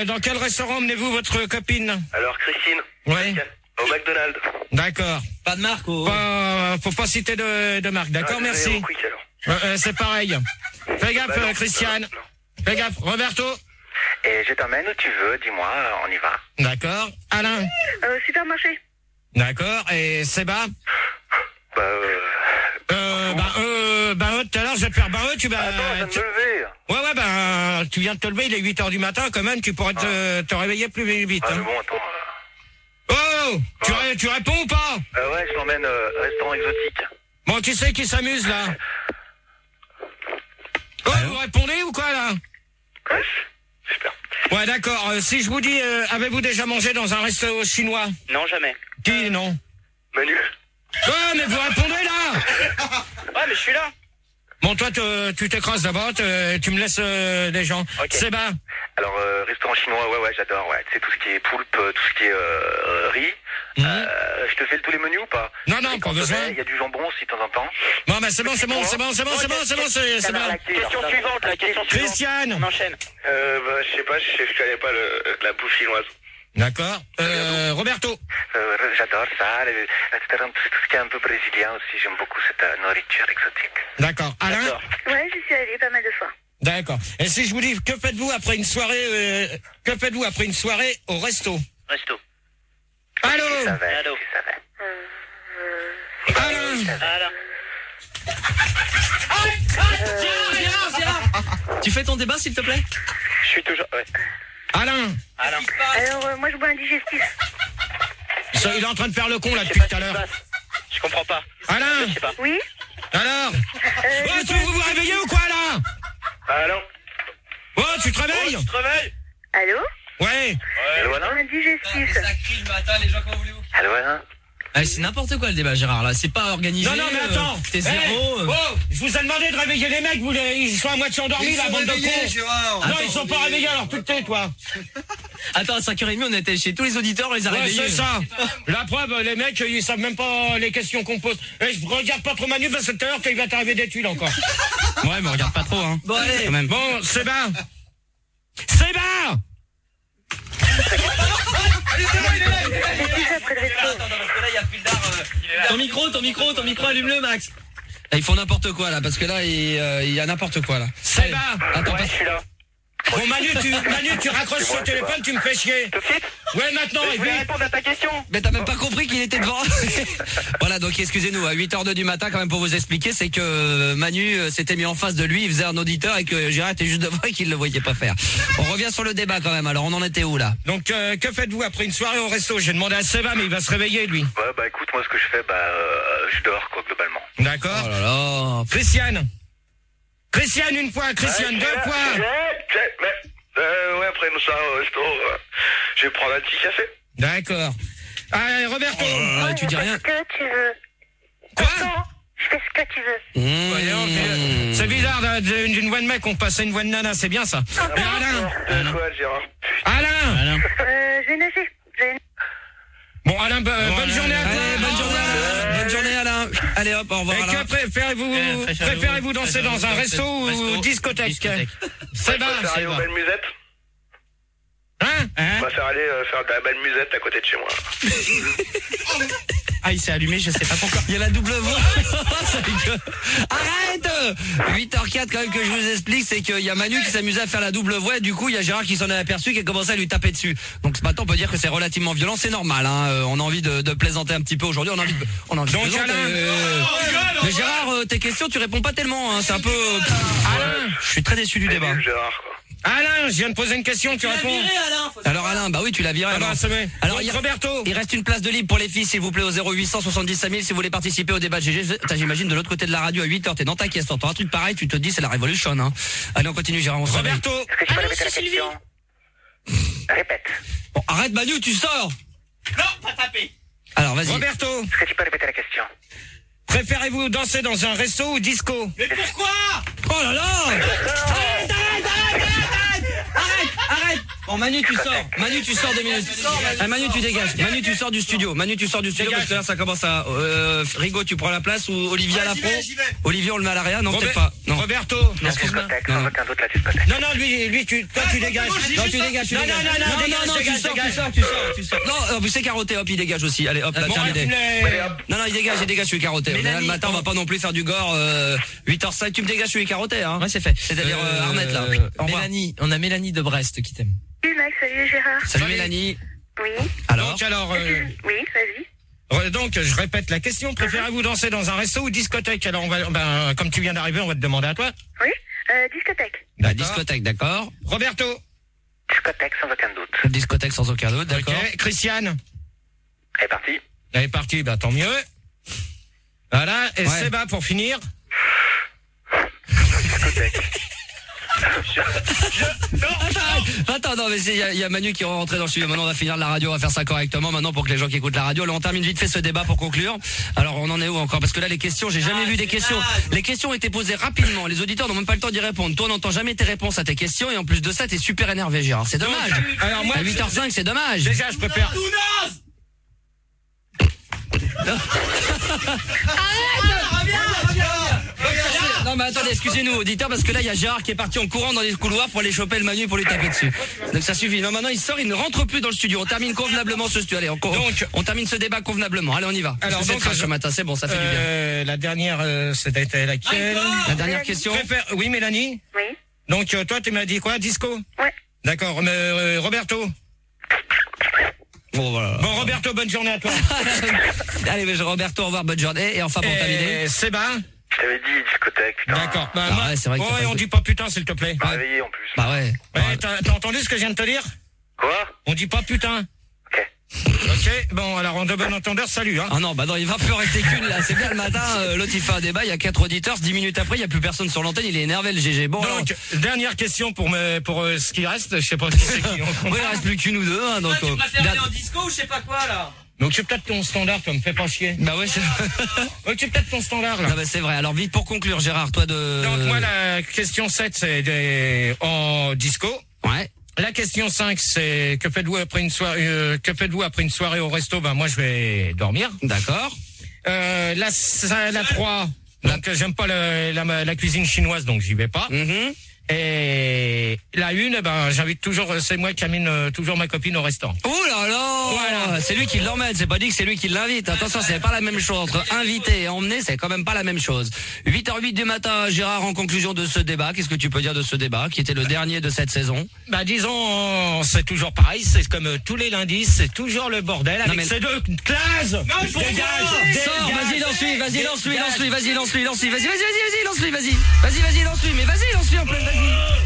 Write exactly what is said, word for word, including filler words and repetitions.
euh, dans quel restaurant emmenez-vous votre copine? Alors, Christine. Oui. Au McDonald's. D'accord. Pas de marque au... Pas, faut pas citer de, de marque, d'accord, Ah, merci. au Quick, alors. Euh, euh, c'est pareil. Fais gaffe, Bah non, euh, Christiane. non, non. Fais gaffe, Roberto. Et je t'emmène où tu veux, dis-moi, on y va. D'accord. Alain. Euh, supermarché. D'accord. Et Séba. Bah, euh... Euh, bah, euh, bah, euh, tout à l'heure, je vais te faire, bah, euh, tu vas... Attends, je viens de tu- me lever. Ouais, ouais, bah, tu viens de te lever, il est huit heures du matin, quand même, tu pourrais te, te réveiller plus vite. Ah, mais Hein. bon, attends. euh, Oh, tu, Ah. ré- tu réponds ou pas? Euh, ouais, je t'emmène euh, restaurant exotique. Bon, qui c'est qui s'amuse, là? Oh, vous répondez ou quoi, là? Ouais, super. Ouais, d'accord. Euh, si je vous dis, euh, avez-vous déjà mangé dans un resto chinois? Non, jamais. Qui, non? Manu. Oh, mais vous répondez, là! Ouais, mais je suis là. Bon, toi, te- tu t'écrases d'abord, te- tu me laisses euh, des gens. Ok. C'est bas. Alors, euh, restaurant chinois, ouais, ouais, j'adore, ouais. Tu sais, tout ce qui est poulpe, euh, tout ce qui est euh, riz. Mhm. Euh, je te fais tous les menus ou pas? Non, non, Et pas quand besoin. Il y a du jambon aussi de temps en temps. Bon, bah, c'est bon, c'est bon, c'est bon, c'est bon, c'est bon, c'est bon, c'est c'est bon. Question suivante, la question suivante. Christiane. On enchaîne. Euh, bah, je sais pas, je, je connais pas le, la bouffe chinoise. D'accord. Euh, Roberto. Euh, j'adore ça, le, tout ce qui est un peu brésilien aussi, j'aime beaucoup cette euh, nourriture exotique. D'accord. Alain. D'accord. Ouais, j'y suis allée pas mal de fois. D'accord. Et si je vous dis, que faites-vous après une soirée, euh, que faites-vous après une soirée au resto? Resto. Allô? Tu savais, Allô. tu savais. Euh, euh, Alain. Alors. Gérard, Gérard, Gérard. Tu fais ton débat, s'il te plaît? Je suis toujours... Ouais. Alain. Alors, alors, euh, moi, je bois un digestif. Ça, il est en train de faire le con, là, je sais depuis pas tout à ce qui se l'heure. passe. Je comprends pas. Alain. Je sais pas. Oui. Alors? Euh, Oh, je tu bois veux un vous digestif. réveiller ou quoi, là? Allô? Oh, tu te réveilles? Tu te réveilles? Allô. Ouais. Allô, Alain? Un digestif. crie le matin, les gens, comment voulez-vous? Allô, Alain? Ah, c'est n'importe quoi le débat, Gérard, là. C'est pas organisé. Non, non, mais euh, attends. T'es zéro. Hey, euh. oh, je vous ai demandé de réveiller les mecs, vous les, ils sont à moitié endormis, la bande de cons. Gérard. Non, ils sont pas réveillés, alors tu te tais, toi. Attends, à cinq heures trente, on était chez tous les auditeurs, on les a Ouais, réveillés. c'est ça. La preuve, les mecs, ils savent même pas les questions qu'on pose. Et je regarde pas trop Manu, parce que tout à l'heure, qu'il va t'arriver des tuiles encore. Ouais, mais regarde pas trop, hein. Bon, allez. Quand même. Bon, c'est bas. C'est bas. Digestif après le resto. Ton micro, ton micro, ton micro, allume-le, Max. Là, ils font n'importe quoi, là, parce que là, il, euh, il y a n'importe quoi, là. C'est Allez. bas. Attends, Ouais, passe- je suis là. Bon, Manu, tu, Manu, tu raccroches C'est sur moi, le c'est téléphone, moi. tu me fais chier. Tout de suite? Ouais, maintenant, Je et voulais puis... répondre à ta question. Mais t'as même pas compris qu'il était devant. Voilà, donc excusez-nous, à huit heures deux du matin, quand même, pour vous expliquer, c'est que euh, Manu euh, s'était mis en face de lui, il faisait un auditeur et que Gérard était juste devant et qu'il le voyait pas faire. On revient sur le débat quand même, alors on en était où là? Donc, euh, que faites-vous après une soirée au resto? J'ai demandé à Seba, mais il va se réveiller, lui. Ouais, bah écoute, moi ce que je fais, bah euh, je dors quoi globalement. D'accord. Oh là là. Christiane. Christiane, une fois. Christiane, deux fois. Mais, euh, ouais, après une soirée au resto, euh, je vais prendre un petit café. D'accord. Allez, Roberto. Ah, tu dis rien. Fais ce que tu veux. Quoi? Attends, je fais ce que tu veux. Mmh. Voyons, c'est- C'est bizarre de- de- d'une voix de mec, on passe à une voix de nana, c'est bien ça. Et Alain. Euh, quoi, Gérard? Alain. Euh, je vais nager. Je vais... Bon, Alain, bo- bonne journée à toi. Allez, bonne journée Alain. Bonne journée Alain. Allez hop, au revoir Et Alain. que préférez-vous Euh, préférez-vous- préférez-vous danser dans un resto ou resto, discothèque? discothèque. C'est On bas, va faire c'est aller aux bas. belles musettes. Hein? Hein? On va faire aller euh, faire de la belle musette à côté de chez moi. Ah, il s'est allumé, je sais pas pourquoi. Il y a la double voix. Ça rigole. Arrête. huit heures quatre quand même que je vous explique, c'est qu'il y a Manu qui s'amusait à faire la double voix et du coup il y a Gérard qui s'en est aperçu, qui a commencé à lui taper dessus. Donc ce matin on peut dire que c'est relativement violent, c'est normal. Hein. Euh, on a envie de, de plaisanter un petit peu aujourd'hui, on a envie de, on a envie de Donc, plaisanter. Alain. Euh, Mais Gérard, euh, tes questions tu réponds pas tellement. Hein. C'est un peu. euh, pff, Alain. Je suis très déçu du C'est débat. nul, Gérard, quoi. Alain, je viens de poser une question, tu réponds. Alors Alain, bah oui tu l'as viré. Ah alors. bah, c'est vrai. Alors, Donc, il y a- Roberto. Il reste une place de libre pour les filles, s'il vous plaît, au zéro huit cent soixante-dix cinq mille si vous voulez participer au débat de G G. T'as, j'imagine, de l'autre côté de la radio à huit heures, t'es dans ta caisse, t'entends un truc pareil, tu te dis c'est la révolution. Hein. Allez, on continue, Gérard, on se réveille. Roberto. Est-ce que tu peux répéter la question? Répète. Bon, arrête Manu, tu sors. Non, pas taper. Alors vas-y. Roberto. Est-ce que tu peux répéter la question? Préférez-vous danser dans un resto ou disco? Mais pourquoi? Oh là là. Arrête, arrête, arrête, arrête, arrête, arrête, arrête. Bon, Manu, tu sors. Manu, tu sors deux minutes. Ah, Manu, tu dégages. Manu, tu sors du studio. Manu, tu sors du studio parce que là, ça commence à. Euh, Rigo, tu prends la place ou Olivier à la pro. Olivier, on le met à l'arrière. Non, peut-être pas. Non. Roberto. La discothèque, sans aucun doute la discothèque. Non, non, lui, lui, tu, toi, tu dégages. Non, tu dégages, tu Non, dégages. non, non, non, dégage, non, tu dégage, sors, tu dégage. sors, tu sors, tu sors. Non, en plus, c'est carotté, hop, il dégage aussi. Allez, hop, là, Bon, terminé. tu l'es- Non, non, il dégage, il dégage, je suis carotté. Mais là, le matin, on va pas non plus faire du gore, euh, huit heures cinq. Tu me dégages, je suis carotté, hein. Ouais, c'est fait. C'est-à-dire, euh, Arnett, là. Euh, Au revoir. Mélanie, on a Mélanie de Brest qui t'aime. Salut Max, salut Gérard. Salut, Salut. Mélanie. Oui. Alors. Donc, alors, euh, Oui, vas-y. euh, donc, je répète la question. Préférez-vous danser dans un resto ou discothèque? Alors, on va, ben, comme tu viens d'arriver, on va te demander à toi. Oui. Euh, discothèque. La D'accord. discothèque, d'accord. Roberto. Discothèque, sans aucun doute. Discothèque sans aucun doute, d'accord. Ok. Christiane. Elle est partie. Elle est partie, bah, tant mieux. Voilà. Et Ouais. Seba, pour finir. Discothèque. Attends, attends, non, mais il y, a- y a Manu qui est rentré dans le studio. Maintenant, on va finir la radio, on va faire ça correctement. Maintenant, pour que les gens qui écoutent la radio, là, on termine vite fait ce débat pour conclure. Alors, on en est où encore? Parce que là, les questions, j'ai jamais vu des questions. Les questions ont été posées rapidement. Les auditeurs n'ont même pas le temps d'y répondre. Toi, on n'entend jamais tes réponses à tes questions. Et en plus de ça, t'es super énervé, Gérard. C'est dommage. Alors, moi, à huit heures cinq, c'est dommage. Déjà, je préfère. Non mais attendez, excusez-nous auditeurs, parce que là il y a Gérard qui est parti en courant dans les couloirs pour aller choper le Manu pour lui taper dessus. Donc ça suffit. Non, maintenant il sort, il ne rentre plus dans le studio. On termine convenablement ce studio. Allez, on, Donc- on termine ce débat convenablement. Allez, on y va. Alors, Parce que donc, c'est trash je- ce matin, c'est bon, ça fait du bien. Euh, la dernière, euh, c'était laquelle? La dernière question. Préfère- Oui, Mélanie. Oui. Donc, euh, toi, tu m'as dit quoi? Disco? Ouais. D'accord. Mais, euh, Roberto? Bon voilà. Bon, Roberto, bonne journée à toi. Allez, mais je- Roberto, au revoir, bonne journée. Et enfin pour terminer. Et Seba? Je t'avais dit discothèque, putain. D'accord. Bah, Ah moi- ouais, c'est vrai que oh, t'as ouais, pas on de- dit pas putain, s'il te plaît. Pas réveillé en plus. Bah ouais. Ouais, t'as t'as entendu ce que je viens de te dire? Quoi? On dit pas putain. Ok. Ok. Bon, alors, en de bon entendeur, salut, hein. Ah non, bah non, il va plus en rester qu'une là. C'est bien le matin, euh, l'autre il fait un débat, il y a quatre auditeurs, dix minutes après, il y a plus personne sur l'antenne, il est énervé le G G. Bon, alors, Donc, dernière question pour me, pour euh, ce qui reste. Je sais pas si c'est qui. on- ouais, il reste plus qu'une ou deux, hein, donc. euh, da- en disco ou je sais pas quoi là? Donc, c'est peut-être ton standard, toi, me fais pas chier. Bah ouais, c'est... Ouais, c'est peut-être ton standard, là. Non, bah c'est vrai. Alors vite pour conclure, Gérard, toi de. Donc, moi, la question sept, c'est des... en disco. Ouais. La question cinq, c'est que faites-vous après une soirée, euh, que faites-vous après une soirée au resto? Ben, moi, je vais dormir. D'accord. Euh, la, cin- la trois, donc, euh, j'aime pas le- la, la cuisine chinoise, donc j'y vais pas. Mhm. Et la une, ben, j'invite toujours, c'est moi qui amène euh, toujours ma copine au restaurant. Oh là là. Voilà. C'est lui qui l'emmène. C'est pas dit que c'est lui qui l'invite. Attention, c'est pas la même chose. Entre inviter et emmener, c'est quand même pas la même chose. huit heures huit du matin, Gérard, en conclusion de ce débat, qu'est-ce que tu peux dire de ce débat, qui était le dernier de cette saison? Bah, disons, c'est toujours pareil, c'est comme euh, tous les lundis, c'est toujours le bordel avec mais- ces deux classes. Dégage, Sors, dégage. vas-y, lance-lui, vas-y, lance-lui, lance-lui, vas-y, lance-lui, lance-lui, vas-y, vas-y, vas-y, vas-y, lance-lui, vas-y. Vas-y, vas-y, lance-lui, mais vas-y, lance-lui en pleine, vas-y.